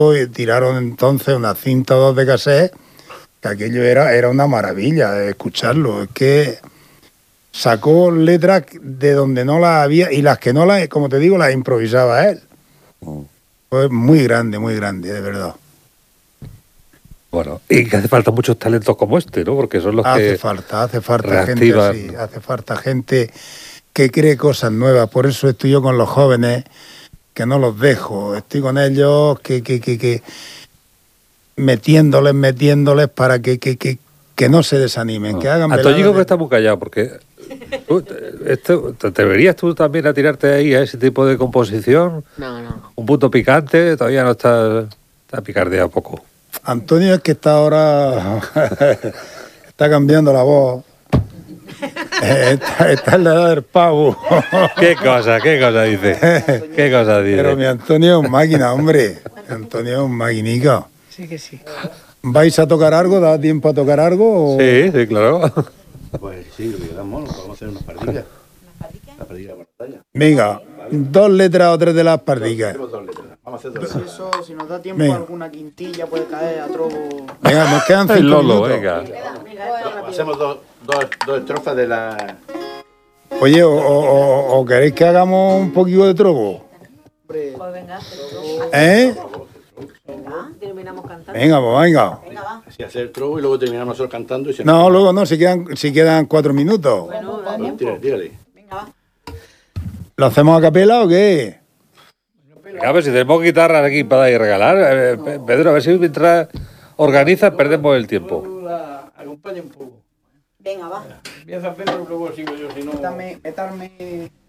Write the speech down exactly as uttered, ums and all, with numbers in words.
y tiraron entonces una cinta o dos de cassette, que aquello era, era una maravilla escucharlo. Es que sacó letras de donde no las había, y las que no las, como te digo, las improvisaba él. Mm. Fue muy grande, muy grande, de verdad. Bueno, y que hace falta muchos talentos como este, ¿no? Porque son los hace que Hace falta, hace falta gente así, hace falta gente que cree cosas nuevas. Por eso estoy yo con los jóvenes, que no los dejo. Estoy con ellos, que, que, que, que metiéndoles, metiéndoles para que, que, que, que no se desanimen, no. que hagan Antoñico de... que está muy callado, porque tú, esto, ¿te deberías tú también a tirarte ahí a ese tipo de composición? No, no. Un punto picante, todavía no está, está picardía poco. Antonio es que está ahora, está cambiando la voz. Está, está en la edad del pavo. ¿Qué cosa, qué cosa dice? ¿Qué cosa dice? Pero mi Antonio es un máquina, hombre. Mi Antonio es un maquinica. Sí que sí. ¿Vais a tocar algo? ¿Da tiempo a tocar algo? O... Sí, sí, claro. Pues sí, lo que damos, vamos a hacer unas pardillas. Las pardillas de pantalla. Venga, dos letras o tres de las pardillas. Dos, dos letras. Vamos a hacer dos. Si, eso, si nos da tiempo, venga. Alguna quintilla puede caer a trobo. Venga, nos quedan cinco Lolo, minutos. Venga. Hacemos dos, dos, dos estrofas de la... Oye, o, o, o queréis que hagamos un poquito de trobo. Pues venga, ¿Eh? terminamos cantando. Venga, pues venga. Venga, va. Así hacer el trobo y luego terminamos nosotros cantando. Y se no, nos... luego no, si quedan, si quedan cuatro minutos. Bueno, no, no, tírale, tírale. Venga, va. ¿Lo hacemos a capela o qué? A ver, si tenemos guitarras aquí para dar y regalar. Eh, Pedro, a ver si mientras organizas perdemos el tiempo. Acompaña un poco. Venga, va. Empieza Pedro, luego sigo yo, si no... Métame, meterme...